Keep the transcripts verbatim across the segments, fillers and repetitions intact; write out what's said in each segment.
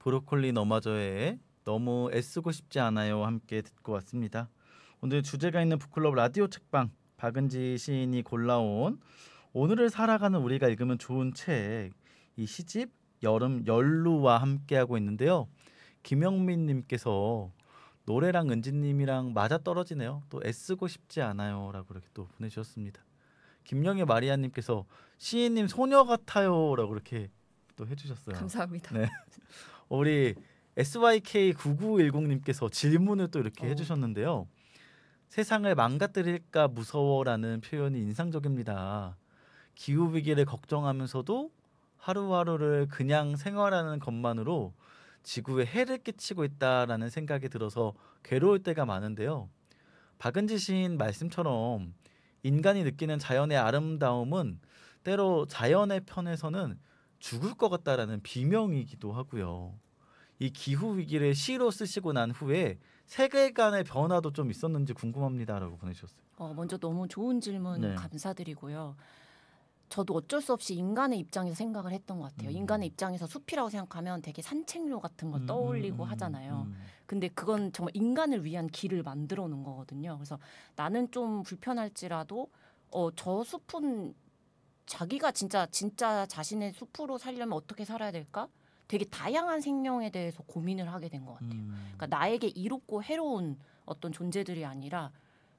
브로콜리 너마저의 너무 애쓰고 싶지 않아요 함께 듣고 왔습니다. 오늘 주제가 있는 북클럽 라디오 책방 박은지 시인이 골라온 오늘을 살아가는 우리가 읽으면 좋은 책, 이 시집 여름 연루와 함께하고 있는데요. 김영민 님께서 노래랑 은지님이랑 맞아 떨어지네요. 또 애쓰고 싶지 않아요 라고 이렇게 또 보내주셨습니다. 김영애 마리아님께서 시인님 소녀 같아요 라고 이렇게 또 해주셨어요. 감사합니다. 네. 우리 에스와이케이 구구일공님께서 질문을 또 이렇게 어. 해주셨는데요. 세상을 망가뜨릴까 무서워라는 표현이 인상적입니다. 기후위기를 걱정하면서도 하루하루를 그냥 생활하는 것만으로 지구에 해를 끼치고 있다라는 생각이 들어서 괴로울 때가 많은데요. 박은지 시인 말씀처럼 인간이 느끼는 자연의 아름다움은 때로 자연의 편에서는 죽을 것 같다라는 비명이기도 하고요. 이 기후 위기를 시로 쓰시고 난 후에 세계관의 변화도 좀 있었는지 궁금합니다라고 보내주셨어요. 어, 먼저 너무 좋은 질문 네. 감사드리고요. 저도 어쩔 수 없이 인간의 입장에서 생각을 했던 것 같아요. 음. 인간의 입장에서 숲이라고 생각하면 되게 산책로 같은 걸 음, 떠올리고 음, 음, 하잖아요. 음. 근데 그건 정말 인간을 위한 길을 만들어 놓은 거거든요. 그래서 나는 좀 불편할지라도 어, 저 숲은 자기가 진짜 진짜 자신의 숲으로 살려면 어떻게 살아야 될까? 되게 다양한 생명에 대해서 고민을 하게 된 것 같아요. 음. 그러니까 나에게 이롭고 해로운 어떤 존재들이 아니라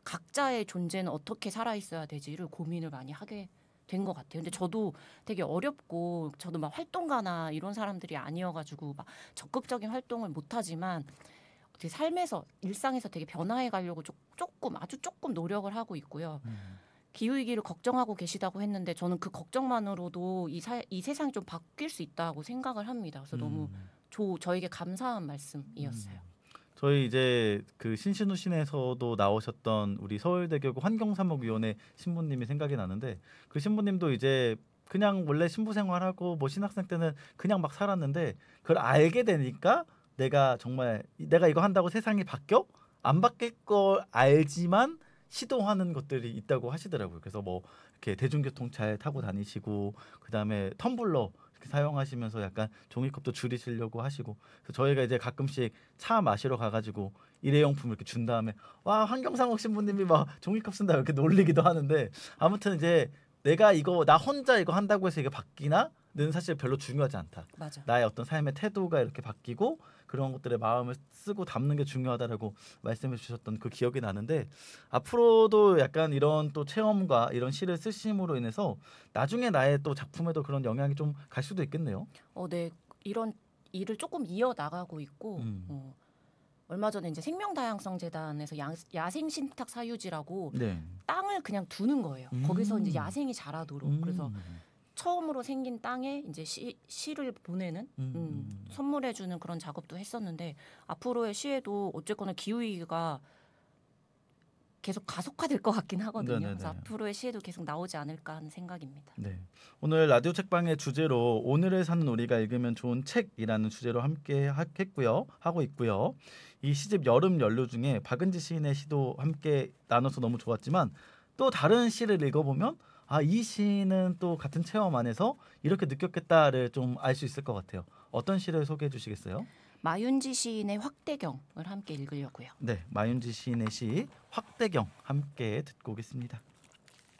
각자의 존재는 어떻게 살아 있어야 되지를 고민을 많이 하게 된 것 같아요. 근데 저도 되게 어렵고 저도 막 활동가나 이런 사람들이 아니어가지고 막 적극적인 활동을 못하지만 어떻게 삶에서 일상에서 되게 변화해 가려고 조, 조금 아주 조금 노력을 하고 있고요. 음. 기후위기를 걱정하고 계시다고 했는데 저는 그 걱정만으로도 이, 사, 이 세상이 좀 바뀔 수 있다고 생각을 합니다. 그래서 너무 음. 조, 저에게 감사한 말씀이었어요. 저희 이제 그 신신우 신에서도 나오셨던 우리 서울대교구 환경사목위원회 신부님이 생각이 나는데 그 신부님도 이제 그냥 원래 신부 생활하고 뭐 신학생 때는 그냥 막 살았는데 그걸 알게 되니까 내가 정말 내가 이거 한다고 세상이 바뀌어? 안 바뀔 걸 알지만 시도하는 것들이 있다고 하시더라고요. 그래서 뭐 이렇게 대중교통 잘 타고 다니시고 그다음에 텀블러 이렇게 사용하시면서 약간 종이컵도 줄이시려고 하시고 그래서 저희가 이제 가끔씩 차 마시러 가가지고 일회용품 이렇게 준 다음에 와 환경상옥 신부님이 막 종이컵 쓴다 이렇게 놀리기도 하는데 아무튼 이제 내가 이거 나 혼자 이거 한다고 해서 이게 바뀌나는 사실 별로 중요하지 않다. 맞아. 나의 어떤 삶의 태도가 이렇게 바뀌고 그런 것들에 마음을 쓰고 담는 게 중요하다라고 말씀해 주셨던 그 기억이 나는데 앞으로도 약간 이런 또 체험과 이런 시를 쓰심으로 인해서 나중에 나의 또 작품에도 그런 영향이 좀 갈 수도 있겠네요. 어, 네. 이런 일을 조금 이어 나가고 있고 음. 어, 얼마 전에 이제 생명다양성재단에서 야, 야생 신탁 사유지라고 네. 땅을 그냥 두는 거예요. 음. 거기서 이제 야생이 자라도록. 음. 그래서 처음으로 생긴 땅에 이제 시, 시를 보내는 음. 음, 선물해주는 그런 작업도 했었는데 앞으로의 시에도 어쨌거나 기후위기가 계속 가속화될 것 같긴 하거든요. 네네네. 그래서 앞으로의 시에도 계속 나오지 않을까 하는 생각입니다. 네. 오늘 라디오 책방의 주제로 오늘을 사는 우리가 읽으면 좋은 책이라는 주제로 함께 하- 했고요. 하고 있고요. 이 시집 여름 연루 중에 박은지 시인의 시도 함께 나눠서 너무 좋았지만 또 다른 시를 읽어보면 아, 이 시인은 또 같은 체험 안에서 이렇게 느꼈겠다를 좀 알 수 있을 것 같아요. 어떤 시를 소개해 주시겠어요? 마윤지 시인의 확대경을 함께 읽으려고요. 네, 마윤지 시인의 시 확대경 함께 듣고 오겠습니다.